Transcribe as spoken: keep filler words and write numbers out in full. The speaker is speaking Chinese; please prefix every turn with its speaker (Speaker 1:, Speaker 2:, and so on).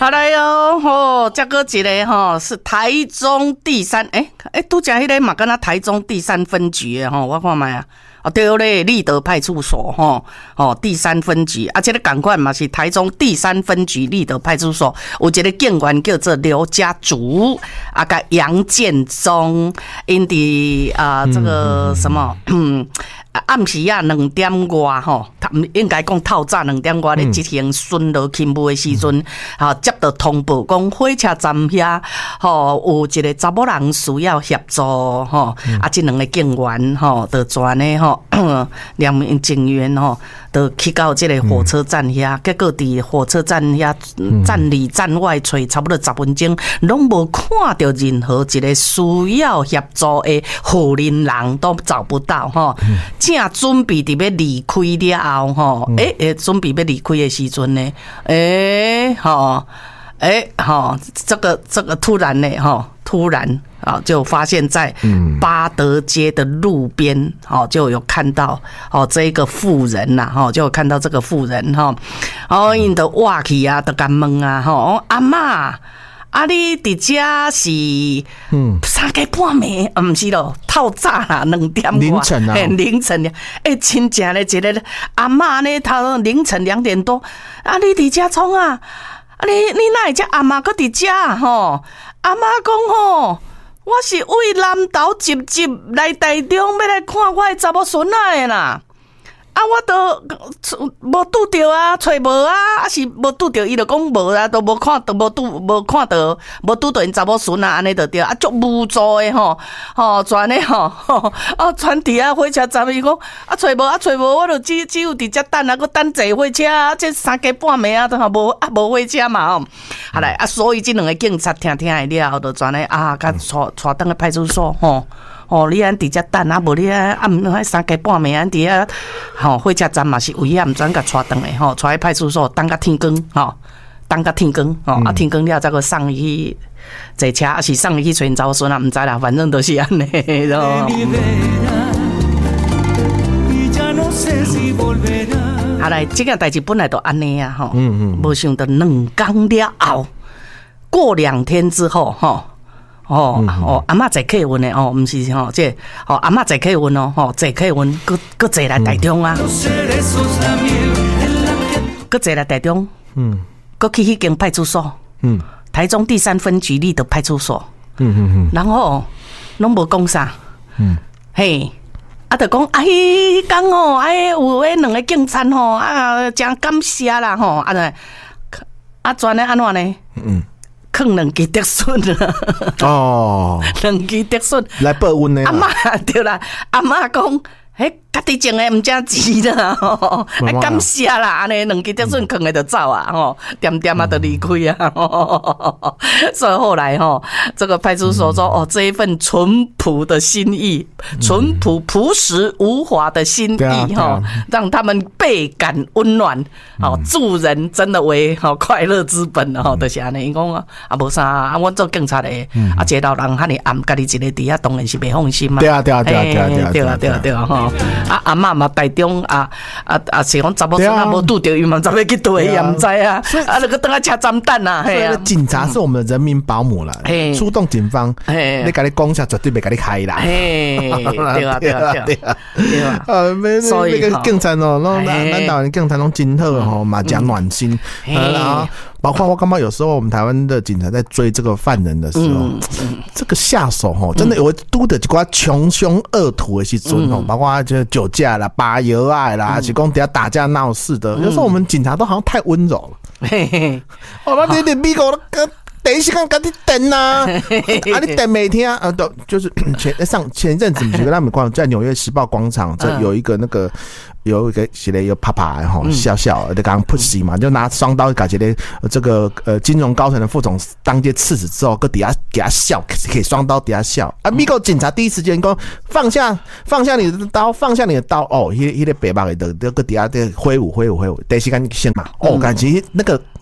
Speaker 1: 好来哟，吼，再个一个吼是台中第三，诶、欸、诶，拄讲迄个嘛，敢若台中第三分局的吼，我看卖啊。哦，对咧，立德派出所吼，哦，第三分局，啊，这个赶快嘛是台中第三分局立德派出所，有一个警员叫做刘家竹，啊，甲杨建忠，因伫啊这个什么，嗯。暗时啊，两点外吼，他应该讲透早两点外咧执行巡逻勤务的时阵，吼、嗯、接到通报讲火车站遐吼有一个查某人需要协助吼，嗯、啊，这两个警员吼，就转咧吼，两名警员吼，就去到这个火车站遐，嗯、结果伫火车站遐站里站外找差不多十分钟，拢无看到任何一个需要协助的护林人都找不到吼。嗯正准备伫要离开了后吼，诶、欸、诶，准备要离开的时阵呢，诶吼，诶吼，这个这个突然呢吼，突然啊就发现在八德街的路边，哦就有看到哦这个妇人呐，哈就有看到这个妇人哈，哦因的挖起啊，都敢问啊，吼阿嬷。啊！你伫遮是嗯三更半暝，毋是咯，透早啦，两点
Speaker 2: 凌晨啊，
Speaker 1: 凌晨诶、欸，真正咧一个阿嬷呢，头凌晨两点多，啊！你伫遮创啊？啊！你你哪会遮阿嬷搁伫遮吼？阿嬷讲吼，我是为南投集集来台中要来看我诶查某孙仔诶啦。啊，我都无拄着啊，找无啊，啊是无拄着，伊就讲无啊，都无看，都无拄，无看到，无拄着因查某孙啊，安尼就对啊，足无助的吼，吼全咧吼，啊全伫啊火车站，伊讲啊找无啊找无，我就只只有伫遮等啊，搁等坐火车啊，这三更半暝啊，都哈无啊无火车嘛吼，好来啊，所以即两个警察听听会了后，就全咧啊，甲带带登去派出所吼。哦，你安伫遮等啊，无你啊暗迄三更半暝安伫遐，吼火车站嘛是危险，转甲带登来吼，带去派出所等甲天光吼，等甲天光吼，啊天光了再个送伊去坐车，啊是送伊去找因查某孙啊，毋知啦，反正都是安尼咯。好来，这个代志本来都安尼啊，吼，嗯嗯，无想到两天了后，过两天之后，吼。哦、嗯、哦，阿嬷坐客运的哦，毋是吼，这哦阿嬷坐客运哦，吼坐客运，搁搁坐来台中啊，搁坐来台中，嗯，搁去迄间派出所，嗯，台中第三分局立德派出所，嗯嗯嗯，然后拢无讲啥，嗯，嘿，啊，就讲啊，迄讲哦，哎，有迄两个警察吼，啊，真感谢啦吼，啊呢，啊，转咧安怎呢？嗯。放两支竹笋啊！哦，两支竹笋
Speaker 2: 来报恩的。
Speaker 1: 阿嬷对啦，阿嬷讲，迄家己种的毋正钱啦，吼，哎感谢啦，安尼两支竹笋放的就走啊，吼，点点啊就离开啊，吼，所以后来吼，这个派出所说，哦，这一份淳朴的心意，淳朴朴实无华的心意，哈，让他们倍感温暖。哦，助人真的为好快乐之本哦，就是安尼。伊讲啊，啊无啥啊，阮做警察的，啊，一个老人哈尼暗，家己一个伫遐，当然是袂放心嘛。
Speaker 2: 对啊，对啊，对啊，对啊，
Speaker 1: 对啊，对啊，对啊，吼。啊，阿嬷嘛台中啊啊啊，是讲查某孙仔无拄着，伊嘛知要去倒，伊也毋知啊。啊，那个等下车站等啊。
Speaker 2: 所以警察是我们的人民保姆啦，出动警方，你甲你讲下绝对袂甲你开啦。
Speaker 1: 对啊，对啊，对啊，对啊。
Speaker 2: 呃，所以那个警察哦，咱咱台湾警察拢真好吼，嘛讲暖心。啊，包括我感觉有时候我们台湾的警察在追这个犯人的时候，这个下手吼，真的有拄着一寡穷凶恶徒的时阵吼，包括就酒驾啦、拔油啊啦，是讲底下打架闹事的，有时候我们警察都好像太温柔了。嘿嘿，哦，那你你美国那个。等一时间赶紧等啊！啊，你等每天啊，都就是前上前一阵子，你觉得他们光在纽约时报广场，这有一个那个有一个写了一个啪啪哈笑笑的刚刚 push 嘛，就拿双刀搞起来这个呃金融高层的副总当街刺死之后，搁底下给他笑，给双刀底下笑啊！美国警察第一时间讲放下放下你的刀，放下你的刀哦，迄迄个北巴的搁底下的挥舞挥舞挥舞，等一时间先嘛哦，感觉那个。